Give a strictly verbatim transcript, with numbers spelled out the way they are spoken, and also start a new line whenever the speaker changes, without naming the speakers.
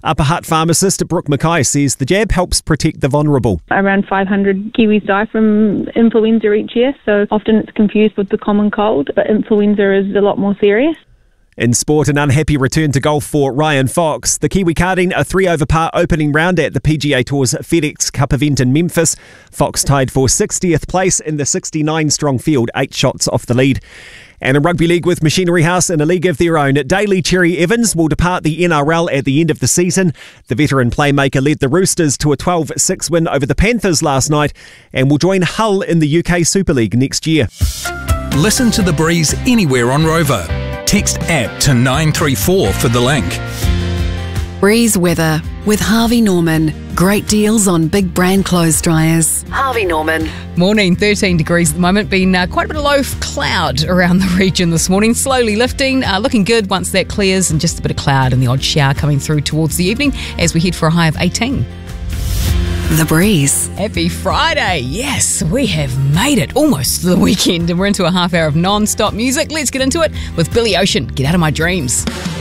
Upper Hutt pharmacist Brooke Mackay says the jab helps protect the vulnerable.
Around five hundred Kiwis die from influenza each year, so often it's confused with the common cold, but influenza is a lot more serious.
In sport, an unhappy return to golf for Ryan Fox. The Kiwi carding a three over par opening round at the P G A Tour's FedEx Cup event in Memphis. Fox tied for sixtieth place in the sixty-nine strong field, eight shots off the lead. And in rugby league with Machinery House in a league of their own, Daly Cherry Evans will depart the N R L at the end of the season. The veteran playmaker led the Roosters to a twelve six win over the Panthers last night and will join Hull in the U K Super League next year.
Listen to The Breeze anywhere on Rover. Text app to nine three four for the link.
Breeze weather with Harvey Norman. Great deals on big brand clothes dryers. Harvey Norman.
Morning, thirteen degrees at the moment. Been uh, quite a bit of low cloud around the region this morning. Slowly lifting, uh, looking good once that clears, and just a bit of cloud and the odd shower coming through towards the evening as we head for a high of eighteen.
The Breeze.
Happy Friday. Yes, we have made it almost to the weekend and we're into a half hour of non-stop music. Let's get into it with Billy Ocean. Get Out of My Dreams.